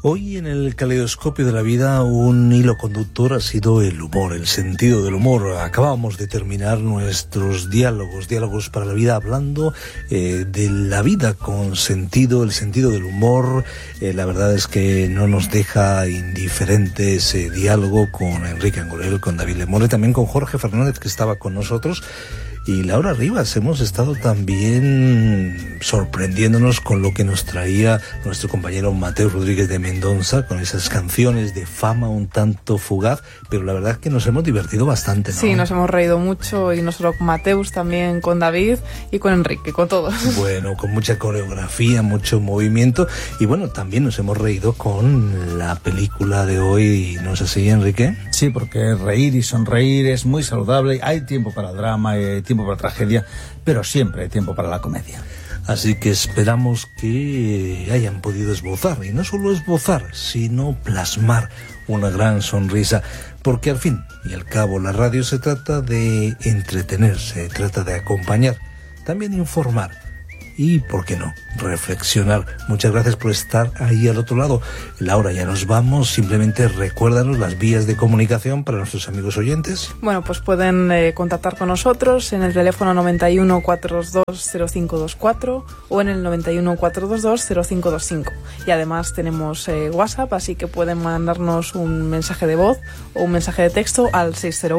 Hoy en el caleidoscopio de la vida un hilo conductor ha sido el humor, el sentido del humor. Acabábamos de terminar nuestros diálogos para la vida, hablando de la vida con sentido, el sentido del humor. La verdad es que no nos deja indiferente ese diálogo con Enrique Angurel, con David Lemore, también con Jorge Fernández, que estaba con nosotros, y Laura Rivas. Hemos estado también sorprendiéndonos con lo que nos traía nuestro compañero Mateo Rodríguez de Mendoza, con esas canciones de fama un tanto fugaz, pero la verdad es que nos hemos divertido bastante, ¿no? Sí, nos hemos reído mucho, y no solo con Mateus, también con David y con Enrique, con todos. Bueno, con mucha coreografía, mucho movimiento, y bueno, también nos hemos reído con la película de hoy, ¿no es así, Enrique? Sí, porque reír y sonreír es muy saludable. Hay tiempo para el drama, hay tiempo para la tragedia, pero siempre hay tiempo para la comedia. Así que esperamos que hayan podido esbozar, y no solo esbozar, sino plasmar una gran sonrisa, porque al fin y al cabo la radio se trata de entretener, se trata de acompañar, también informar y, ¿por qué no?, reflexionar. Muchas gracias por estar ahí al otro lado. Laura, ya nos vamos. Simplemente recuérdanos las vías de comunicación para nuestros amigos oyentes. Bueno, pues pueden contactar con nosotros en el teléfono 91 422 0524 o en el 91 422 0525. Y además tenemos WhatsApp, así que pueden mandarnos un mensaje de voz o un mensaje de texto al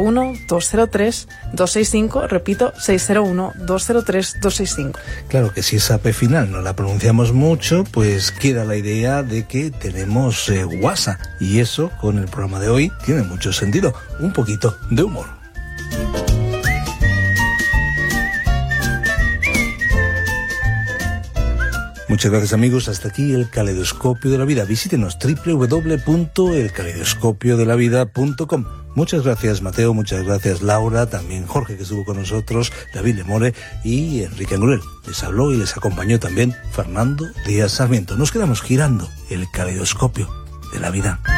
601-203-265. Repito, 601-203-265. Claro que si esa P final no la pronunciamos mucho, pues queda la idea de que tenemos WhatsApp, y eso con el programa de hoy tiene mucho sentido, un poquito de humor. Muchas gracias, amigos. Hasta aquí el Caleidoscopio de la Vida. Visítenos www.elcaleidoscopiodelavida.com. Muchas gracias, Mateo, muchas gracias, Laura, también Jorge, que estuvo con nosotros, David Lemore y Enrique Angurel. Les habló y les acompañó también Fernando Díaz Sarmiento. Nos quedamos girando el Caleidoscopio de la Vida.